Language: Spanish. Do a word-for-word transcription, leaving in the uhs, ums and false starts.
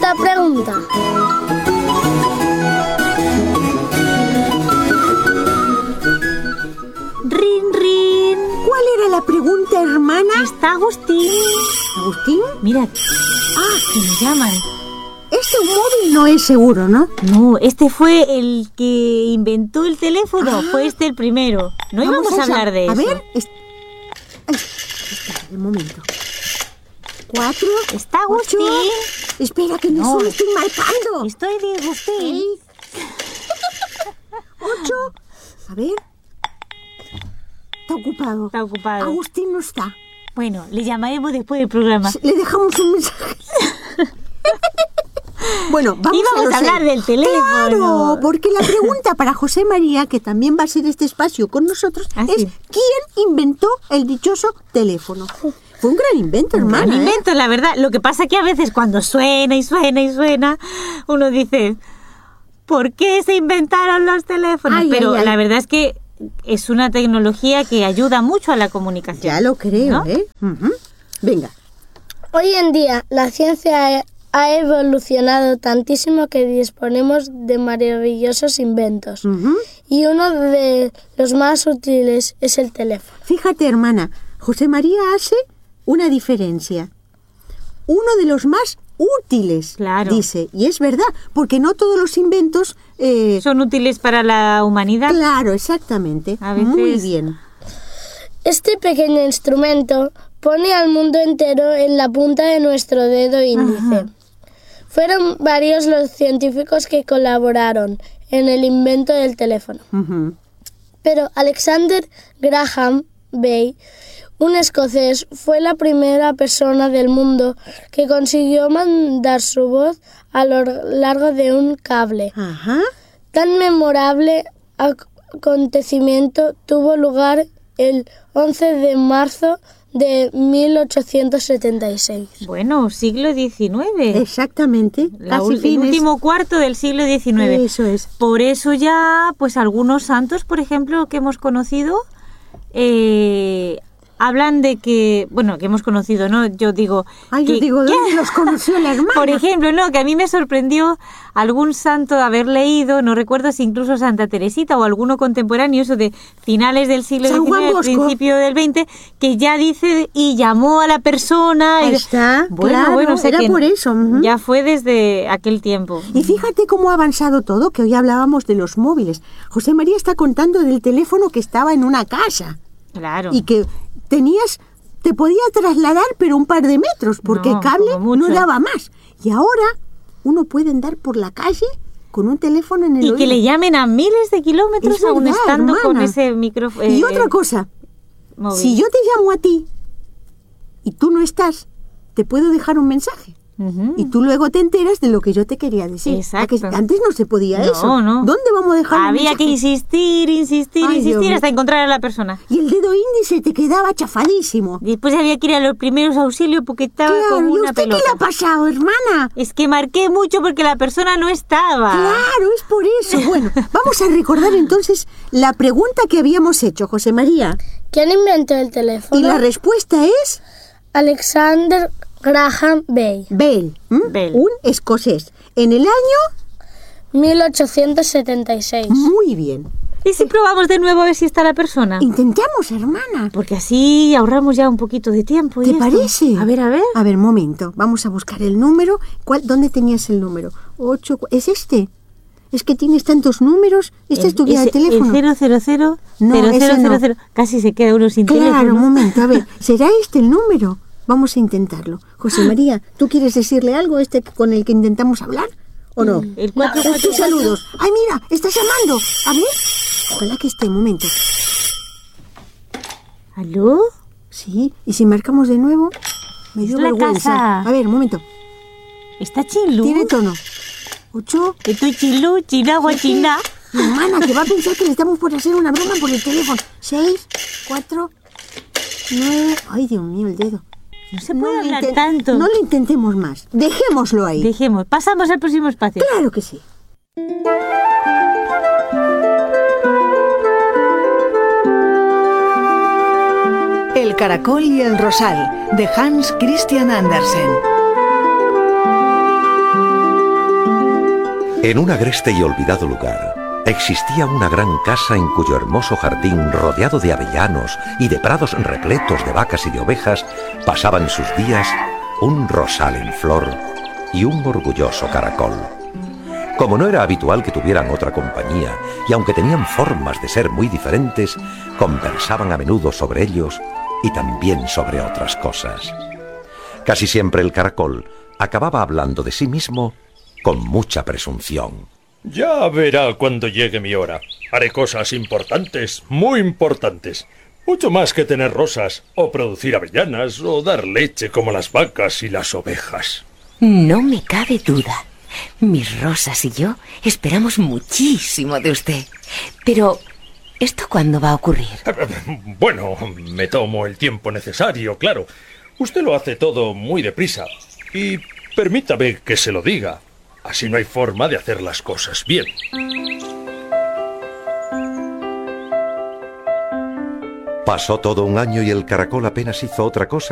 Segunda pregunta. Rin, rin. ¿Cuál era la pregunta, hermana? Está Agustín. ¿Agustín? Mira, Ah, que me llaman. este móvil no es seguro, ¿no? No, este fue el que inventó el teléfono. Ah, fue este el primero. No íbamos a, a hablar de a eso. A ver, es... Ay, espera un momento. Cuatro. Está Agustín. Ocho. Espera, que no. solo estoy marcando. Estoy de Agustín. Ocho. A ver. Está ocupado. Está ocupado. Agustín no está. Bueno, le llamaremos después del programa. Le dejamos un mensaje. Bueno, vamos Íbamos a, a hablar del teléfono. Claro, porque la pregunta para José María, que también va a ser este espacio con nosotros, ¿Ah, es sí? ¿quién inventó el dichoso teléfono? Fue un gran invento, hermana. Un gran ¿eh? invento, la verdad. Lo que pasa es que a veces cuando suena y suena y suena, uno dice, ¿por qué se inventaron los teléfonos? Ay, Pero ay, ay. la verdad es que es una tecnología que ayuda mucho a la comunicación. Ya lo creo, ¿no? ¿eh? Uh-huh. Venga. Hoy en día la ciencia ha evolucionado tantísimo que disponemos de maravillosos inventos. Uh-huh. Y uno de los más útiles es el teléfono. Fíjate, hermana, José María hace una diferencia. Uno de los más útiles, Claro. dice. Y es verdad, porque no todos los inventos... Eh, Son útiles para la humanidad. Claro, exactamente. A veces- Muy bien. Este pequeño instrumento pone al mundo entero en la punta de nuestro dedo índice. Ajá. Fueron varios los científicos que colaboraron en el invento del teléfono. Uh-huh. Pero Alexander Graham Bell, un escocés, fue la primera persona del mundo que consiguió mandar su voz a lo largo de un cable. Ajá. Tan memorable acontecimiento tuvo lugar el once de marzo de mil ochocientos setenta y seis. Bueno, siglo diecinueve. Exactamente. La Casi ul- el fines. último cuarto del siglo diecinueve. Eso es. Por eso ya, pues algunos santos, por ejemplo, que hemos conocido, eh, hablan de que, bueno, que hemos conocido, ¿no? Yo digo... Ay, que, yo digo, ¿qué? ¿dónde los conoció la hermana? Por ejemplo, no, que a mí me sorprendió algún santo haber leído, no recuerdo si incluso Santa Teresita o alguno contemporáneo, eso de finales del siglo San Juan diecinueve, Bosco. principio del veinte, que ya dice y llamó a la persona. Ahí y- está, bueno, claro, bueno, o sea era que por eso. Ujú. Ya fue desde aquel tiempo. Y fíjate cómo ha avanzado todo, que hoy hablábamos de los móviles. José María está contando del teléfono que estaba en una casa Claro. y que tenías, te podía trasladar pero un par de metros, porque No, el cable como mucho. no daba más. Y ahora uno puede andar por la calle con un teléfono en el Y oído. que le llamen a miles de kilómetros Es aún verdad, estando con hermana. ese micrófono. Y otra cosa, móvil. si yo te llamo a ti y tú no estás, te puedo dejar un mensaje. Ujú. Y tú luego te enteras de lo que yo te quería decir. Exacto. ¿A que antes no se podía No, eso? no. ¿Dónde vamos a dejar un Había que mensaje? insistir, insistir, Ay, Dios insistir mío. hasta encontrar a la persona. Y el dedo índice te quedaba chafadísimo. Después había que ir a los primeros auxilios porque estaba Claro, como ¿y una usted pelota. qué le ha pasado, hermana? Es que marqué mucho porque la persona no estaba. Claro, es por eso. Bueno, vamos a recordar entonces la pregunta que habíamos hecho, José María. ¿Quién inventó el teléfono? Y la respuesta es Alexander Graham Bell, Bell, ¿m? Bell. un escocés. En el año, mil ochocientos setenta y seis. muy bien. ¿Y si probamos de nuevo a ver si está la persona? Intentamos, hermana. Porque así ahorramos ya un poquito de tiempo. y ¿Te esto. parece? A ver, a ver. A ver, momento. Vamos a buscar el número. ¿Cuál, ¿Dónde tenías el número? Ocho. ¿Es este? Es que tienes tantos números. Esta es tu guía de ese- teléfono. El cero cero cero No, cero ese cero cero no. cero. Casi se queda uno sin Claro, teléfono. un momento. A ver, ¿será este el número? Vamos a intentarlo. José María, ¿tú quieres decirle algo a este con el que intentamos hablar? ¿O no? El cuatro, No, cuatro, tus saludos. ¡Ay, mira! ¡Está llamando! A ver. Ojalá que esté. Un momento. ¿Aló? Sí. ¿Y si marcamos de nuevo? Me Es dio la vergüenza. casa. A ver, un momento. ¿Está Chilú? Tiene tono. Ocho. Estoy Chilú, Chinagua, China. Mi hermana, que va a pensar que le estamos por hacer una broma por el teléfono. Seis, cuatro, nueve... Ay, Dios mío, el dedo. No se puede lo hablar inten- tanto. No lo intentemos más. Dejémoslo ahí. Dejemos, pasamos al próximo espacio. Claro que sí. El caracol y el rosal, de Hans Christian Andersen. En un agreste y olvidado lugar existía una gran casa en cuyo hermoso jardín, rodeado de avellanos y de prados repletos de vacas y de ovejas, pasaban sus días un rosal en flor y un orgulloso caracol. Como no era habitual que tuvieran otra compañía, y aunque tenían formas de ser muy diferentes, conversaban a menudo sobre ellos y también sobre otras cosas. Casi siempre el caracol acababa hablando de sí mismo con mucha presunción. Ya verá cuando llegue mi hora. Haré cosas importantes, muy importantes. Mucho más que tener rosas, o producir avellanas, o dar leche como las vacas y las ovejas. No me cabe duda. Mis rosas y yo esperamos muchísimo de usted. Pero, ¿esto cuándo va a ocurrir? Bueno, me tomo el tiempo necesario, claro. Usted lo hace todo muy deprisa. Y permítame que se lo diga. Así no hay forma de hacer las cosas bien. Pasó todo un año y el caracol apenas hizo otra cosa